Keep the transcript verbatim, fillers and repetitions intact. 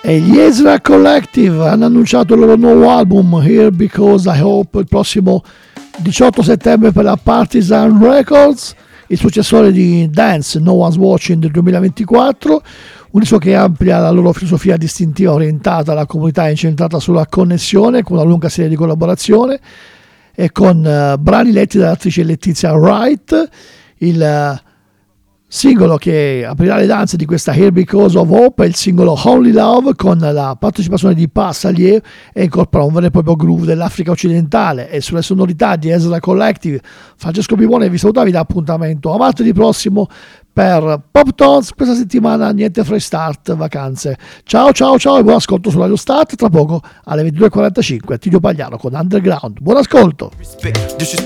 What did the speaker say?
E gli Ezra Collective hanno annunciato il loro nuovo album Here Because I Hope il prossimo diciotto settembre per la Partisan Records, il successore di Dance No One's Watching del duemilaventiquattro, un disco che amplia la loro filosofia distintiva orientata alla comunità e incentrata sulla connessione, con una lunga serie di collaborazione e con uh, brani letti dall'attrice Letizia Wright. Il uh, singolo che aprirà le danze di questa Here Because of Hope è il singolo Only Love, con la partecipazione di Passalier, e incorpora un vero e proprio groove dell'Africa occidentale. E sulle sonorità di Ezra Collective, Francesco Pipone vi saluta, vi dà appuntamento a martedì prossimo per Pop Tones. Questa settimana niente fresh start, vacanze. Ciao ciao ciao e buon ascolto su Radio Start. Tra poco alle ventidue e quarantacinque Attilio Pagliaro con Underground. Buon ascolto.